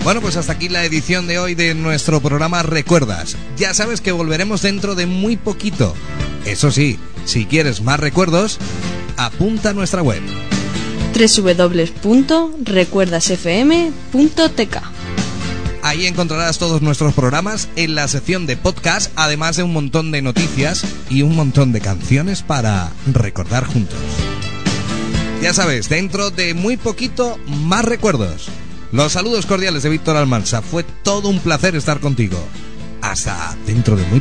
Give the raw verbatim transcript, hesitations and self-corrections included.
Bueno, pues hasta aquí la edición de hoy de nuestro programa Recuerdas. Ya sabes que volveremos dentro de muy poquito. Eso sí, si quieres más recuerdos, apunta a nuestra web doble u doble u doble u punto recuerdas f m punto t k. Ahí encontrarás todos nuestros programas en la sección de podcast, además de un montón de noticias y un montón de canciones para recordar juntos. Ya sabes, dentro de muy poquito, más recuerdos. Los saludos cordiales de Víctor Almansa. Fue todo un placer estar contigo. Hasta dentro de muy